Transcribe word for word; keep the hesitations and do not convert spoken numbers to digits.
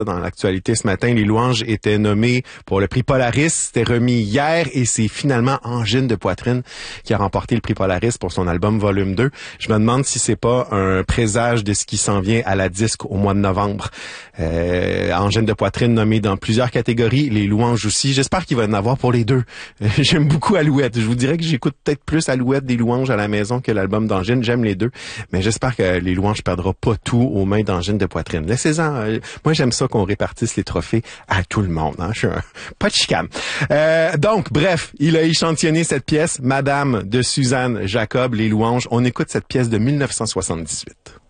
Dans l'actualité ce matin, les louanges étaient nommées pour le prix Polaris. C'était remis hier et c'est finalement Angine de Poitrine qui a remporté le prix Polaris pour son album Volume deux. Je me demande si c'est pas un présage de ce qui s'en vient à la disque au mois de novembre. Euh, Angine de Poitrine nommée dans plusieurs catégories, les louanges aussi. J'espère qu'il va en avoir pour les deux. J'aime beaucoup Alouette. Je vous dirais que j'écoute peut-être plus Alouette des louanges à la maison que l'album d'Angine. J'aime les deux, mais j'espère que les louanges perdront pas tout aux mains d'Angine de Poitrine. Laissez-en. Euh, moi, j'aime ça qu'on répartisse les trophées à tout le monde. Hein? Je suis un... pas de chicane. Euh, donc, bref, il a échantillonné cette pièce, Madame de Suzanne Jacob, les louanges. On écoute cette pièce de mille neuf cent soixante-dix-huit.